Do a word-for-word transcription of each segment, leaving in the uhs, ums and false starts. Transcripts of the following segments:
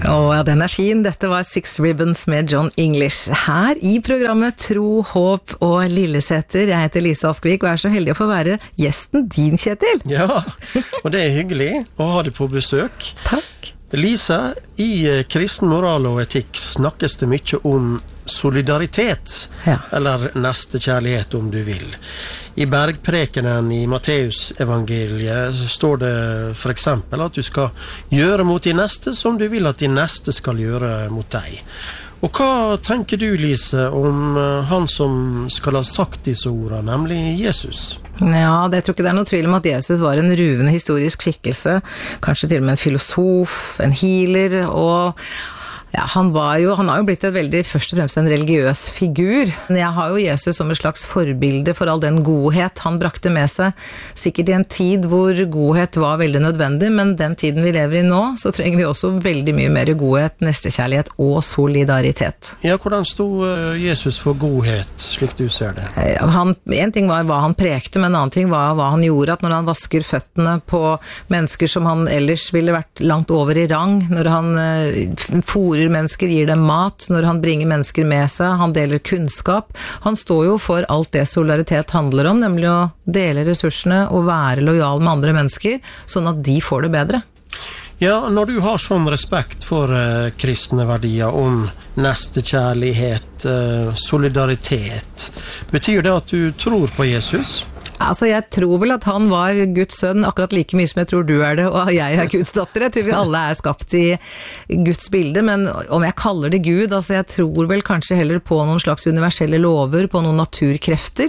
Åh, ja, den er fin. Dette var Six Ribbons med John English. Her i programmet Tro, Håp og Lilleseter. Jeg heter Lise Askvik og er så heldig å få være gjesten din, Kjetil. Ja, og det er hyggelig å ha deg på besøk. Takk. Lise, i kristen moral og etikk snakkes det mye om solidaritet, ja. Eller nestekjærlighet om du vil. I bergprekenen i Matteus evangeliet står det for eksempel at du skal gjøre mot din neste som du vil at din neste skal gjøre mot deg. Og hva tenker du, Lise, om han som skal ha sagt disse ordene, nemlig Jesus? Ja, det jeg tror ikke det er noe tvil om at Jesus var en ruvende historisk skikkelse, kanskje til og med en filosof, en healer, og ja, han var jo, han har jo blitt et veldig, først og fremst en religiøs figur. Jeg har jo Jesus som et slags forbilde for all den godhet han brakte med seg. Sikkert i en tid hvor godhet var veldig nødvendig, men den tiden vi lever i nå, så trenger vi også veldig mye mer godhet, nestekjærlighet og solidaritet. Ja, hvordan stod Jesus for godhet, slik du ser det? Han, en ting var hva han prekte, men en annen ting var hva han gjorde, at når han vasker føttene på mennesker som han ellers ville vært langt over i rang, når han forer mennesker, gir dem mat, når han bringer mennesker med seg, han deler kunnskap. Han står jo for alt det solidaritet handler om, nemlig å dele ressursene og være lojal med andre mennesker, sånn at de får det bedre. Ja, når du har sånn respekt for uh, kristne verdier om nestekjærlighet, uh, solidaritet, betyr det at du tror på Jesus? Altså, jeg tror vel at han var Guds sønn akkurat like mye som jeg tror du er det, og jeg er Guds datter. Jeg tror vi alle er skapt i Guds bilde, men om jeg kaller det Gud, altså jeg tror vel kanskje heller på noen slags universelle lover, på noen naturkrefter,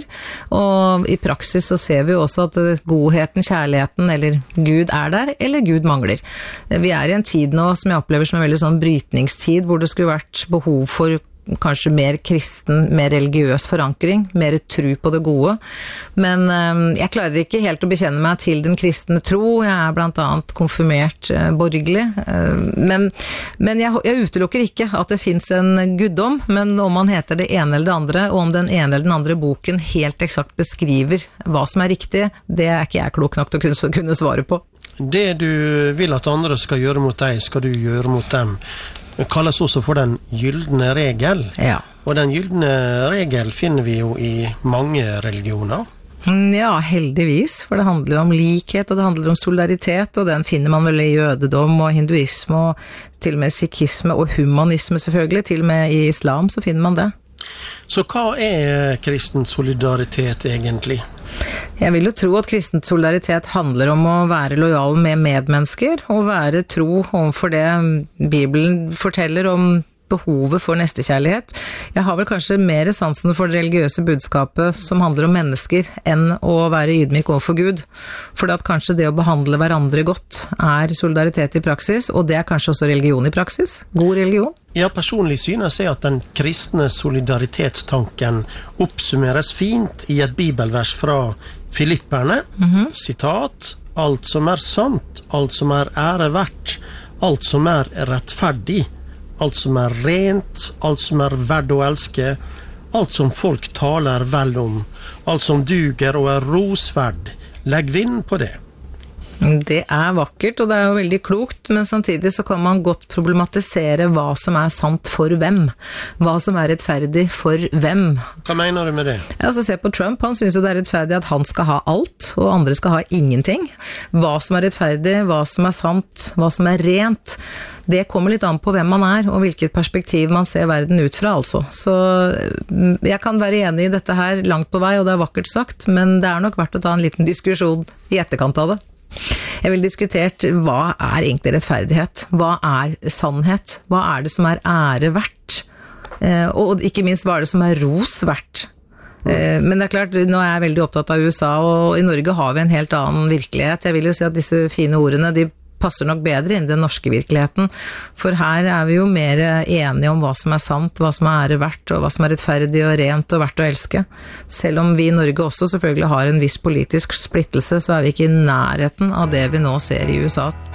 og i praksis så ser vi også at godheten, kjærligheten, eller Gud er der, eller Gud mangler. Vi er i en tid nå som jeg opplever som en veldig sånn brytningstid, hvor det skulle vært behov for kanskje mer kristen, mer religiøs forankring, mer tro på det gode. Men øh, jeg klarer ikke helt å bekjenne meg til den kristne tro. Jeg er blant annet konfirmert øh, borgerlig. Øh, men men jeg, jeg utelukker ikke at det finnes en guddom, men om han heter det ene eller det andre, og om den ene eller den andre boken helt eksakt beskriver hva som er riktig, det er ikke jeg klok nok til å kunne, kunne svare på. Det du vil at andre skal gjøre mot deg, skal du gjøre mot dem. Det kalles også for den gyldne regel. Ja. Og den gyldne regel finner vi jo i mange religioner. Ja, heldigvis, for det handler om likhet, og det handler om solidaritet, og den finner man vel i jødedom og hinduisme, og til og med sikhisme og humanisme selvfølgelig, til og med i islam så finner man det. Så hva er kristen solidaritet egentlig? Jeg vil jo tro at kristen solidaritet handler om å være lojal med medmennesker, og være tro overfor det Bibelen forteller om behovet for nestekjærlighet. Jeg har vel kanskje mer sansen for det religiøse budskapet som handler om mennesker, enn å være ydmyk overfor Gud. For at kanskje det å behandle hverandre godt er solidaritet i praksis, og det er kanskje også religion i praksis. God religion. Ja, personlig synes jeg at den kristne solidaritetstanken oppsummeres fint i et bibelvers fra Filipperne. Mm-hmm. Sitat: alt som er sant, alt som er æreverdt, alt som er rettferdig, alt som er rent, alt som er verdt å elske, alt som folk taler vel om, alt som duger og er rosverd, legg vind på det. Det er vakkert, og det er jo veldig klokt, men samtidig så kan man godt problematisere hva som er sant for hvem. Hva som er rettferdig for hvem. Hva mener du med det? Altså, se på Trump, han synes jo det er rettferdig at han skal ha alt, og andre skal ha ingenting. Hva som er rettferdig, hva som er sant, hva som er rent, det kommer litt an på hvem man er, og hvilket perspektiv man ser verden ut fra, altså. Så jeg kan være enig i dette her langt på vei, og det er vakkert sagt, men det er nok verdt å ta en liten diskusjon i etterkant av det. Jeg vil diskutert hva er egentlig rettferdighet? Hva er sannhet? Hva er det som er ære verdt? Eh, og ikke minst, hva er det som er ros verdt? Eh, men det er klart, nå er jeg veldig opptatt av U S A, og i Norge har vi en helt annen virkelighet. Jeg vil jo si at disse fine ordene, de passer nok bedre inn i den norske virkeligheten, for her er vi jo mer enige om hva som er sant, hva som er ære verdt, og hva som er rettferdig og rent og verdt å elske. Selv om vi i Norge også selvfølgelig har en viss politisk splittelse, så er vi ikke i nærheten av det vi nå ser i U S A.